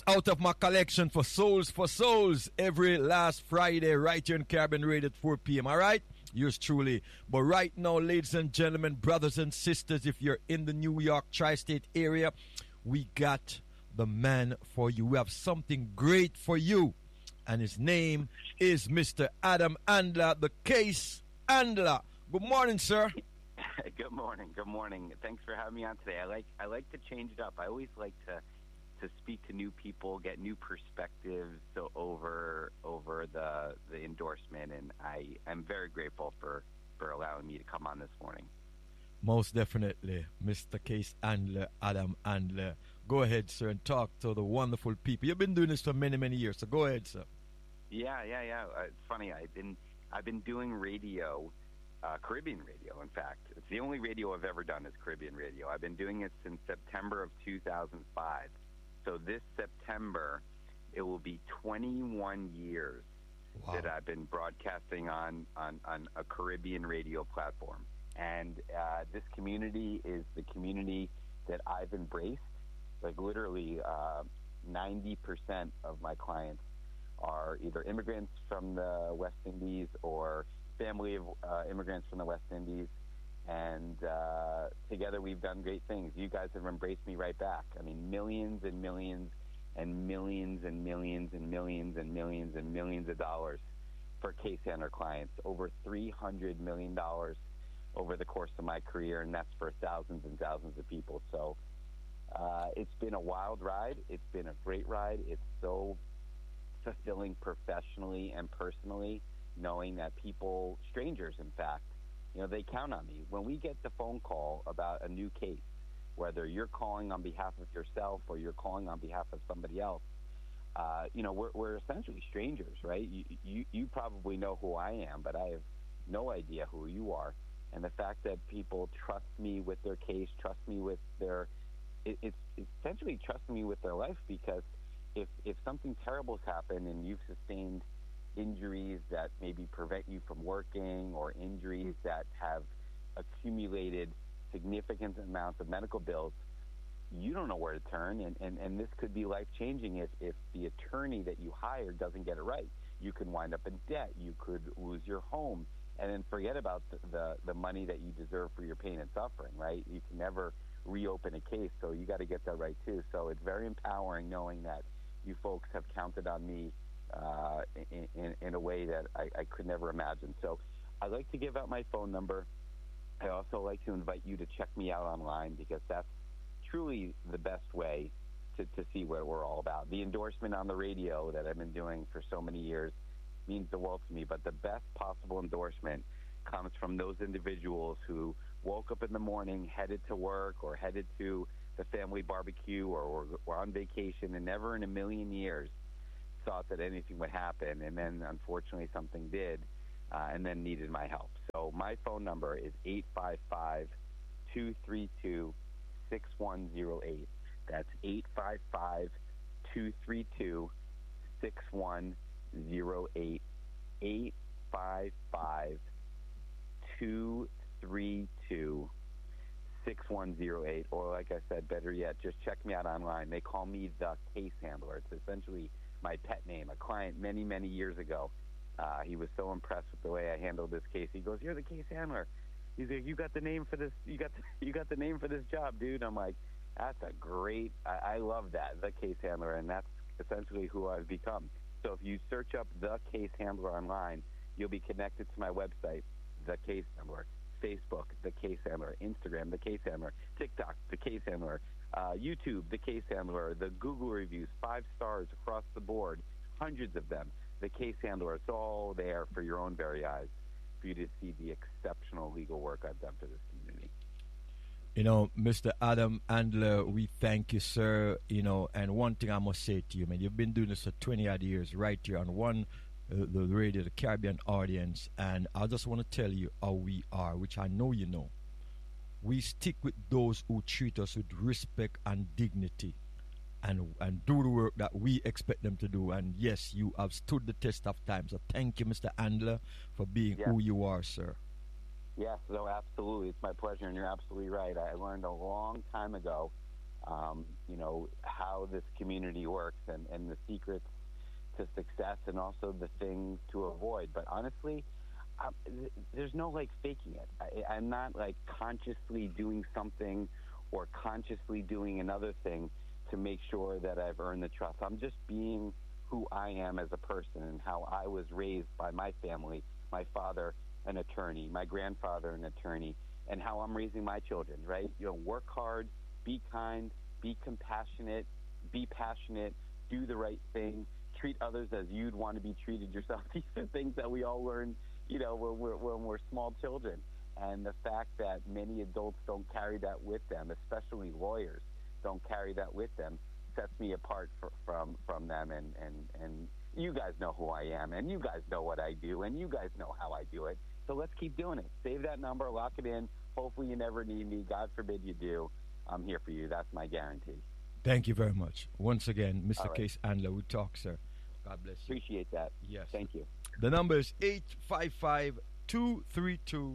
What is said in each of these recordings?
out of my collection for Souls every last Friday right here in Caribbean Radio at 4 p.m. All right? Yours truly. But right now, ladies and gentlemen, brothers and sisters, if you're in the New York tri-state area, we got the man for you. We have something great for you. And his name is Mr. Adam Andler, the Case Handler. Good morning, sir. Good morning. Good morning. Thanks for having me on today. I like to change it up. I always like to speak to new people, get new perspectives over the endorsement, and I'm very grateful for allowing me to come on this morning. Most definitely, Mr. Case Handler, Adam Andler. Go ahead, sir, and talk to the wonderful people. You've been doing this for many, many years, so go ahead, sir. Yeah. It's funny. I've been doing radio, Caribbean radio. In fact, it's the only radio I've ever done is Caribbean radio. I've been doing it since September of 2005. So this September, it will be 21 years that I've been broadcasting on a Caribbean radio platform. And this community is the community that I've embraced. Like literally 90% of my clients are either immigrants from the West Indies or family of immigrants from the West Indies. And together we've done great things. You guys have embraced me right back. I mean, millions and millions and millions and millions and millions and millions and millions of dollars for Case Handler clients. Over $300 million over the course of my career, and that's for thousands and thousands of people. So it's been a wild ride. It's been a great ride. It's so fulfilling professionally and personally, knowing that people, strangers in fact, they count on me. When we get the phone call about a new case, whether you're calling on behalf of yourself or you're calling on behalf of somebody else, we're essentially strangers, right? You probably know who I am, but I have no idea who you are. And the fact that people trust me with their case, trust me with it's essentially trusting me with their life, because if something terrible has happened and you've sustained injuries that maybe prevent you from working, or injuries that have accumulated significant amounts of medical bills, you don't know where to turn, and this could be life-changing if the attorney that you hire doesn't get it right. You can wind up in debt, you could lose your home, and then forget about the money that you deserve for your pain and suffering, right? You can never reopen a case, so you got to get that right too. So it's very empowering knowing that you folks have counted on me in a way that I could never imagine. So I like to give out my phone number. I also like to invite you to check me out online, because that's truly the best way to see what we're all about. The endorsement on the radio that I've been doing for so many years means the world to me, but the best possible endorsement comes from those individuals who woke up in the morning, headed to work or headed to the family barbecue or were on vacation, and never in a million years thought that anything would happen, and then unfortunately something did, and then needed my help. So my phone number is 855-232-6108. That's 855-232-6108. 855-232-6108. Or like I said, better yet, just check me out online. They call me the Case Handler. It's essentially my pet name. A client many, many years ago, he was so impressed with the way I handled this case. He goes, "You're the Case Handler." He's like, "You got the name for this. You got the name for this job, dude." I'm like, "That's a great. I love that, the Case Handler," and that's essentially who I've become. So if you search up the Case Handler online, you'll be connected to my website, The Case Handler, Facebook, The Case Handler, Instagram, The Case Handler, TikTok, The Case Handler, YouTube, The Case Handler, the Google reviews, 5 stars across the board, hundreds of them. The Case Handler, it's all there for your own very eyes, for you to see the exceptional legal work I've done for this community. Mr. Adam Andler, we thank you, sir. And one thing I must say to you, man, you've been doing this for 20-odd years right here on the radio, the Caribbean audience. And I just want to tell you how we are, which I know you know. We stick with those who treat us with respect and dignity, and do the work that we expect them to do. And yes, you have stood the test of time. So thank you, Mr. Andler, for being who you are, sir. Yes, no, absolutely. It's my pleasure, and you're absolutely right. I learned a long time ago you know, how this community works and the secrets to success and also the things to avoid. But honestly, there's no like faking it. I'm not like consciously doing something or consciously doing another thing to make sure that I've earned the trust. I'm just being who I am as a person and how I was raised by my family, my father, an attorney, my grandfather, an attorney, and how I'm raising my children, right? You know, work hard, be kind, be compassionate, be passionate, do the right thing, treat others as you'd want to be treated yourself. These are things that we all learn, you know, when we're small children. And the fact that many adults don't carry that with them, especially lawyers don't carry that with them, sets me apart from them. And you guys know who I am, and you guys know what I do, and you guys know how I do it. So let's keep doing it. Save that number, lock it in. Hopefully you never need me. God forbid you do. I'm here for you. That's my guarantee. Thank you very much. Once again, Mr. Right. Case Handler, we talk, sir. God bless you. Appreciate that. Yes. Thank you. The number is 855-232-6108.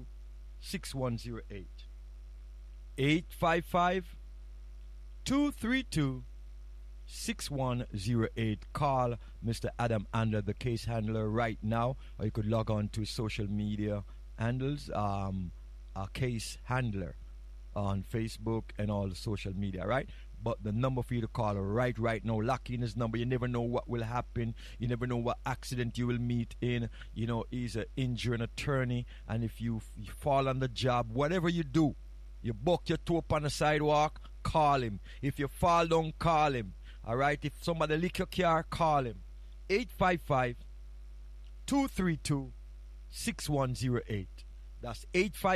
855-232-6108. Call Mr. Adam Handler, the case handler, right now, or you could log on to his social media handles, case handler on Facebook and all the social media, right? But the number for you to call right now, lock in his number. You never know what will happen. You never know what accident you will meet in. You know, he's an injured attorney, and if you fall on the job, whatever you do, you buck your toe up on the sidewalk, call him. If you fall down, call him. All right? If somebody lick your car, call him. 855-232-6108. That's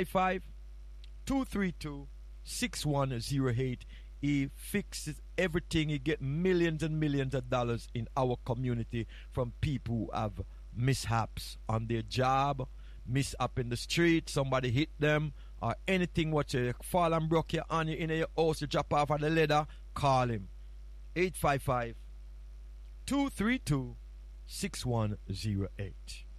855-232-6108. He fixes everything. He get millions and millions of dollars in our community from people who have mishaps on their job, mishap in the street, somebody hit them, or anything what you fall and broke your arm, you in your house, you drop off on the ladder, call him. 855-232-6108.